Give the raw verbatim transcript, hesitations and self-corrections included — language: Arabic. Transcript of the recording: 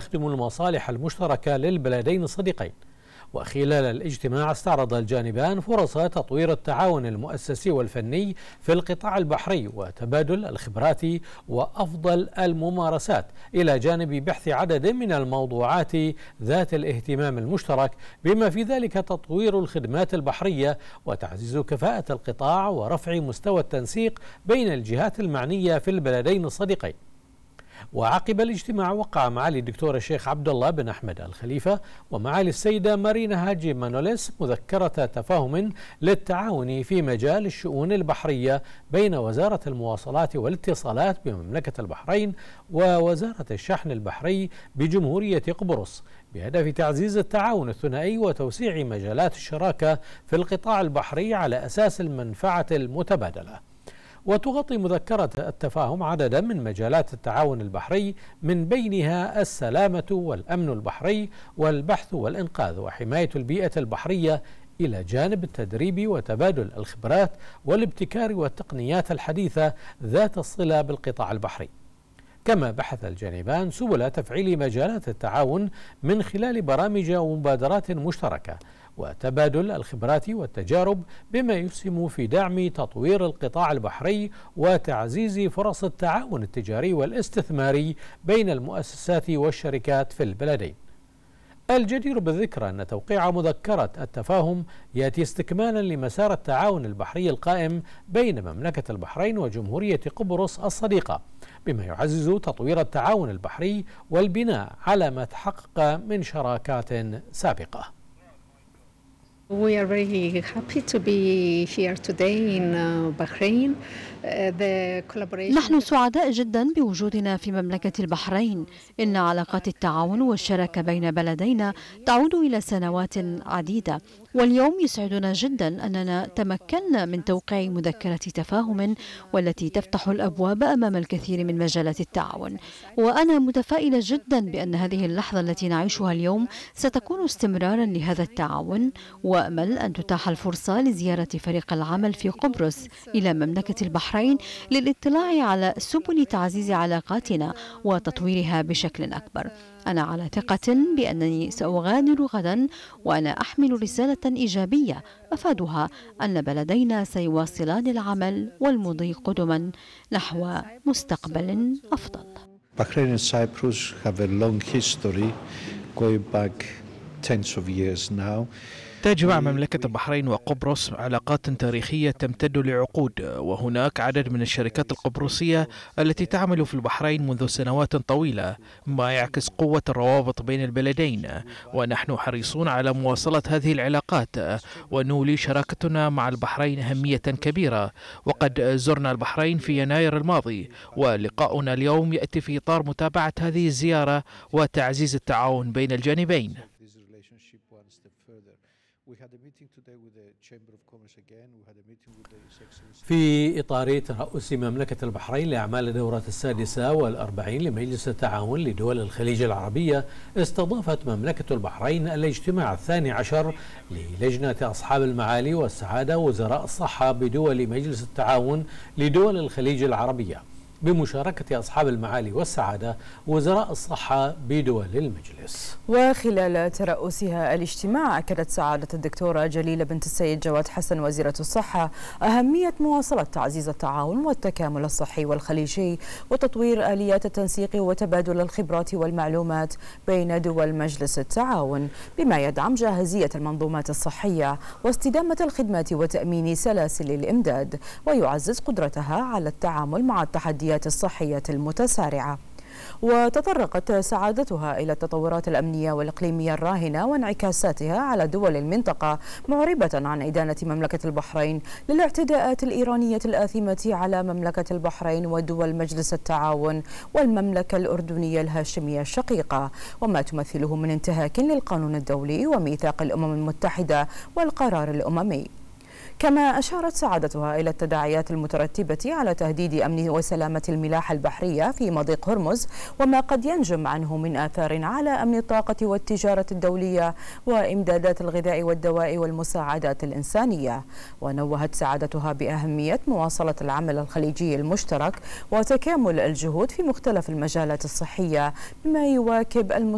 تخدم المصالح المشتركة للبلدين الصديقين. وخلال الاجتماع استعرض الجانبان فرص تطوير التعاون المؤسسي والفني في القطاع البحري وتبادل الخبرات وأفضل الممارسات، إلى جانب بحث عدد من الموضوعات ذات الاهتمام المشترك، بما في ذلك تطوير الخدمات البحرية وتعزيز كفاءة القطاع ورفع مستوى التنسيق بين الجهات المعنية في البلدين الصديقين. وعقب الاجتماع وقع معالي الدكتور الشيخ عبد الله بن أحمد الخليفة ومعالي السيدة مارينا هاجي مانوليس مذكرة تفاهم للتعاون في مجال الشؤون البحرية بين وزارة المواصلات والاتصالات بمملكة البحرين ووزارة الشحن البحري بجمهورية قبرص، بهدف تعزيز التعاون الثنائي وتوسيع مجالات الشراكة في القطاع البحري على أساس المنفعة المتبادلة. وتغطي مذكرة التفاهم عددا من مجالات التعاون البحري، من بينها السلامة والأمن البحري والبحث والإنقاذ وحماية البيئة البحرية، إلى جانب التدريب وتبادل الخبرات والابتكار والتقنيات الحديثة ذات الصلة بالقطاع البحري. كما بحث الجانبان سبل تفعيل مجالات التعاون من خلال برامج ومبادرات مشتركة وتبادل الخبرات والتجارب، بما يسهم في دعم تطوير القطاع البحري وتعزيز فرص التعاون التجاري والاستثماري بين المؤسسات والشركات في البلدين. الجدير بالذكر أن توقيع مذكرة التفاهم يأتي استكمالا لمسار التعاون البحري القائم بين مملكة البحرين وجمهورية قبرص الصديقة، بما يعزز تطوير التعاون البحري والبناء على ما تحقق من شراكات سابقة. We are very happy to be here today in Bahrain. نحن سعداء جدا بوجودنا في مملكة البحرين. إن علاقات التعاون والشراكة بين بلدينا تعود إلى سنوات عديدة، واليوم يسعدنا جدا أننا تمكنا من توقيع مذكرة تفاهم والتي تفتح الأبواب أمام الكثير من مجالات التعاون. وأنا متفائلة جدا بأن هذه اللحظة التي نعيشها اليوم ستكون استمرارا لهذا التعاون، وأمل أن تتاح الفرصة لزيارة فريق العمل في قبرص إلى مملكة البحرين للاطلاع على سبل تعزيز علاقاتنا وتطويرها بشكل أكبر. أنا على ثقة بأنني سأغادر غدا وأنا أحمل رسالة إيجابية مفادها أن بلدينا سيواصلان العمل والمضي قدما نحو مستقبل أفضل. Bahrain and Cyprus have a long history going back tens of years now. تجمع مملكة البحرين وقبرص علاقات تاريخية تمتد لعقود، وهناك عدد من الشركات القبرصية التي تعمل في البحرين منذ سنوات طويلة، ما يعكس قوة الروابط بين البلدين. ونحن حريصون على مواصلة هذه العلاقات، ونولي شراكتنا مع البحرين أهمية كبيرة. وقد زرنا البحرين في يناير الماضي، ولقاؤنا اليوم يأتي في إطار متابعة هذه الزيارة وتعزيز التعاون بين الجانبين. في إطار ترأس مملكة البحرين لأعمال الدورة السادسة والأربعين لمجلس التعاون لدول الخليج العربية، استضافت مملكة البحرين الاجتماع الثاني عشر للجنة أصحاب المعالي والسعادة وزراء الصحة بدول مجلس التعاون لدول الخليج العربية، بمشاركة أصحاب المعالي والسعادة وزراء الصحة بدول المجلس. وخلال ترأسها الاجتماع أكدت سعادة الدكتورة جليلة بنت السيد جواد حسن وزيرة الصحة أهمية مواصلة تعزيز التعاون والتكامل الصحي والخليجي وتطوير آليات التنسيق وتبادل الخبرات والمعلومات بين دول مجلس التعاون، بما يدعم جاهزية المنظومات الصحية واستدامة الخدمات وتأمين سلاسل الإمداد، ويعزز قدرتها على التعامل مع التحديات الصحية المتسارعة. وتطرقت سعادتها إلى التطورات الأمنية والإقليمية الراهنة وانعكاساتها على دول المنطقة، معربة عن إدانة مملكة البحرين للاعتداءات الإيرانية الآثمة على مملكة البحرين ودول مجلس التعاون والمملكة الأردنية الهاشمية الشقيقة، وما تمثله من انتهاك للقانون الدولي وميثاق الأمم المتحدة والقرار الأممي. كما أشارت سعادتها إلى التداعيات المترتبة على تهديد أمن وسلامة الملاحة البحرية في مضيق هرمز، وما قد ينجم عنه من آثار على أمن الطاقة والتجارة الدولية وإمدادات الغذاء والدواء والمساعدات الإنسانية. ونوهت سعادتها بأهمية مواصلة العمل الخليجي المشترك وتكامل الجهود في مختلف المجالات الصحية، بما يواكب